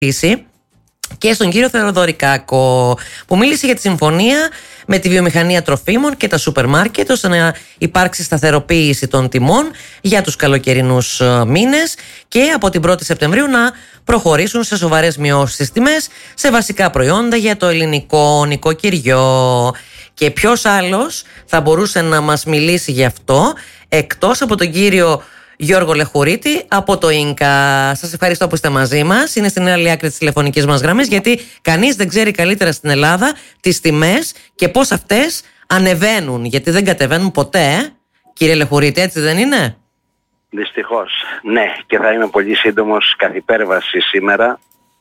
και στον κύριο Θεοδωρικάκο, που μίλησε για τη συμφωνία με τη βιομηχανία τροφίμων και τα σούπερ μάρκετ ώστε να υπάρξει σταθεροποίηση των τιμών για τους καλοκαιρινούς μήνες και από την 1η Σεπτεμβρίου να προχωρήσουν σε σοβαρές μειώσεις στις τιμές σε βασικά προϊόντα για το ελληνικό νοικοκυριό. Και ποιος άλλος θα μπορούσε να μας μιλήσει γι' αυτό εκτός από τον κύριο Γιώργο Λεχουρίτη από το ΙΝΚΑ. Σας ευχαριστώ που είστε μαζί μας. Είναι στην άλλη άκρη της τηλεφωνικής μας γραμμής, γιατί κανείς δεν ξέρει καλύτερα στην Ελλάδα τις τιμές και πώς αυτές ανεβαίνουν, γιατί δεν κατεβαίνουν ποτέ. Κύριε Λεχουρίτη, έτσι δεν είναι? Δυστυχώς, ναι, και θα είμαι πολύ σύντομος καθ' υπέρβαση σήμερα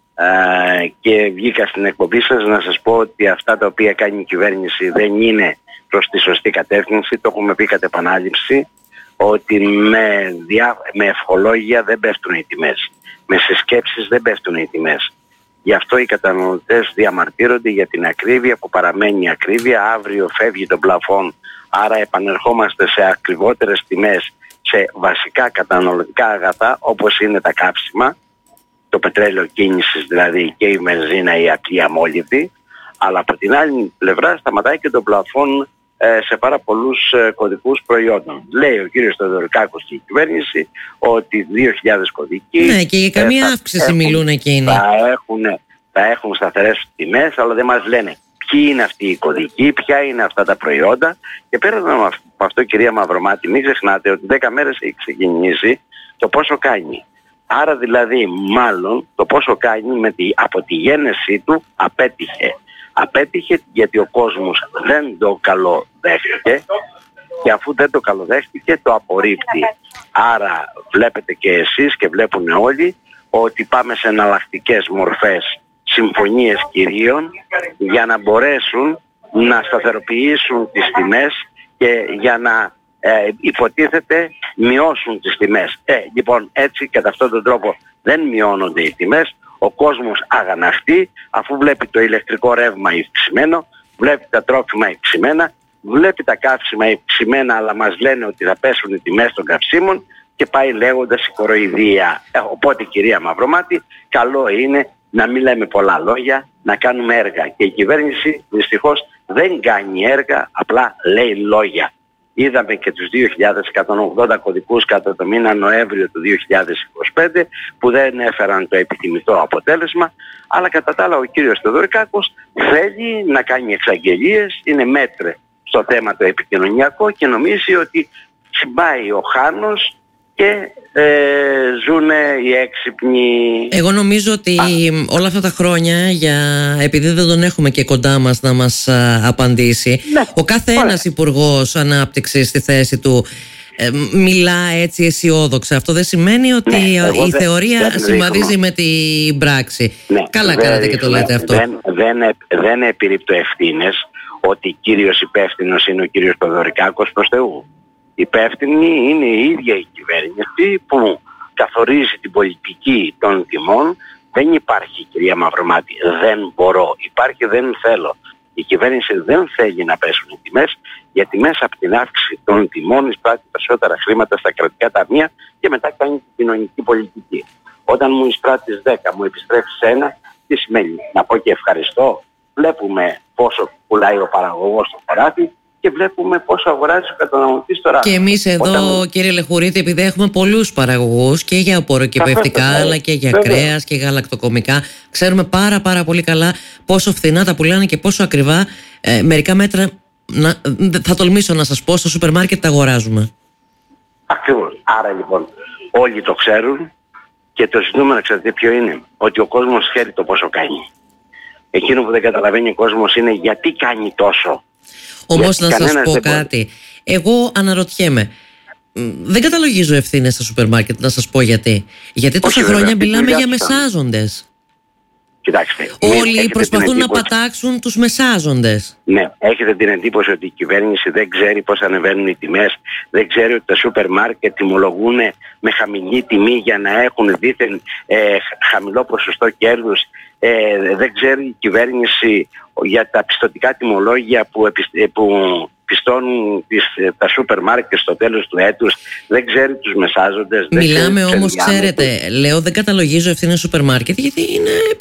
και βγήκα στην εκπομπή σας να σας πω ότι αυτά τα οποία κάνει η κυβέρνηση δεν είναι προς τη σωστή κατεύθυνση. Το έχουμε πει κατ' επανάληψη ότι με ευχολόγια δεν πέφτουν οι τιμές, με συσκέψεις δεν πέφτουν οι τιμές. Γι' αυτό οι καταναλωτές διαμαρτύρονται για την ακρίβεια που παραμένει ακρίβεια. Αύριο φεύγει το πλαφόν, άρα επανερχόμαστε σε ακριβότερες τιμές σε βασικά καταναλωτικά αγαθά όπως είναι τα καύσιμα, το πετρέλαιο κίνησης δηλαδή και η βενζίνα η απλή αμόλυβδη, αλλά από την άλλη πλευρά σταματάει και το πλαφόν σε πάρα πολλούς κωδικούς προϊόντων. Λέει ο κύριος Θεοδωρικάκος και η κυβέρνηση ότι 2.000 κωδικοί... Ναι, και για καμία αύξηση μιλούν εκείνοι. Θα έχουν σταθερές τιμές, αλλά δεν μας λένε ποιοι είναι αυτοί οι κωδικοί, ποια είναι αυτά τα προϊόντα. Και πέραν από αυτό, κυρία Μαυρομάτη, μην ξεχνάτε ότι 10 μέρες έχει ξεκινήσει το πόσο κάνει. Άρα δηλαδή μάλλον το πόσο κάνει από τη γέννησή του απέτυχε. Απέτυχε γιατί ο κόσμος δεν το καλοδέχτηκε και αφού δεν το καλοδέχτηκε το απορρίπτει. Άρα βλέπετε και εσείς και βλέπουν όλοι ότι πάμε σε εναλλακτικές μορφές, συμφωνίες κυρίων για να μπορέσουν να σταθεροποιήσουν τις τιμές και για να υποτίθεται μειώσουν τις τιμές. Λοιπόν, έτσι κατά αυτόν τον τρόπο δεν μειώνονται οι τιμές. Ο κόσμος αγαναχτεί αφού βλέπει το ηλεκτρικό ρεύμα υψημένο, βλέπει τα τρόφιμα υψημένα, βλέπει τα καύσιμα υψημένα, αλλά μας λένε ότι θα πέσουν οι τιμές των καυσίμων και πάει λέγοντας η κοροϊδία. Οπότε, κυρία Μαυρομάτη, καλό είναι να μην λέμε πολλά λόγια, να κάνουμε έργα. Και η κυβέρνηση δυστυχώς δεν κάνει έργα, απλά λέει λόγια. Είδαμε και τους 2.180 κωδικούς κατά το μήνα Νοέμβριο του 2025 που δεν έφεραν το επιθυμητό αποτέλεσμα, αλλά κατά τα άλλα ο κύριος Θεοδωρικάκος θέλει να κάνει εξαγγελίες, είναι μέτρε στο θέμα το επικοινωνιακό και νομίζει ότι συμπάει ο Χάνος και ζουνε οι έξυπνοι. Εγώ νομίζω ότι όλα αυτά τα χρόνια, επειδή δεν τον έχουμε και κοντά μας να μας απαντήσει, ναι, ο κάθε ένας υπουργός ανάπτυξης στη θέση του μιλά έτσι αισιόδοξα. Αυτό δεν σημαίνει ότι η θεωρία συμβαδίζει με την πράξη. Ναι, καλά κάνατε και το λέτε αυτό. Δεν επιρρύπτω ευθύνες ότι κύριος υπεύθυνος είναι ο κύριος Θεοδωρικάκος προς Θεού. Υπεύθυνη είναι η ίδια η κυβέρνηση που καθορίζει την πολιτική των τιμών. Δεν υπάρχει, κυρία Μαυρομάτη, δεν μπορώ. Υπάρχει δεν θέλω. Η κυβέρνηση δεν θέλει να πέσουν οι τιμές, γιατί μέσα από την αύξηση των τιμών εισπράττει περισσότερα χρήματα στα κρατικά ταμεία και μετά κάνει την κοινωνική πολιτική. Όταν μου εισπράττεις 10, μου επιστρέφεις 1, τι σημαίνει? Να πω και ευχαριστώ. Βλέπουμε πόσο πουλάει ο παραγωγός στο χωράφι και βλέπουμε πόσο αγοράζει ο καταναλωτής στο ράφι. Και εμείς εδώ, κύριε Λεχουρίτη, επειδή έχουμε πολλούς παραγωγούς και για απορροκυπευτικά αλλά και για κρέας και γαλακτοκομικά, ξέρουμε πάρα πολύ καλά πόσο φθηνά τα πουλάνε και πόσο ακριβά μερικά μέτρα, θα τολμήσω να σας πω, στο σούπερ μάρκετ τα αγοράζουμε. Ακριβώς. Άρα λοιπόν όλοι το ξέρουν και το ζητούμενο, ξέρετε ποιο είναι? Ότι ο κόσμος ξέρει το πόσο κάνει. Εκείνο που δεν καταλαβαίνει ο κόσμος είναι γιατί κάνει τόσο. Όμως να σας πω κάτι. Εγώ αναρωτιέμαι. Δεν καταλογίζω ευθύνες στα σούπερ μάρκετ, να σας πω γιατί. Γιατί τόσα χρόνια μιλάμε για μεσάζοντες. Κοιτάξτε, όλοι προσπαθούν να πατάξουν τους μεσάζοντες. Ναι, έχετε την εντύπωση ότι η κυβέρνηση δεν ξέρει πώς ανεβαίνουν οι τιμές, δεν ξέρει ότι τα σούπερ μάρκετ τιμολογούν με χαμηλή τιμή για να έχουν δήθεν χαμηλό ποσοστό κέρδους. Δεν ξέρει η κυβέρνηση για τα πιστωτικά τιμολόγια που πιστώνουν τα σούπερ μάρκετ στο τέλος του έτους, δεν ξέρει τους μεσάζοντες. Μιλάμε όμως, ξέρετε, λέω, δεν καταλογίζω ευθύνες σούπερ μάρκετ, γιατί είναι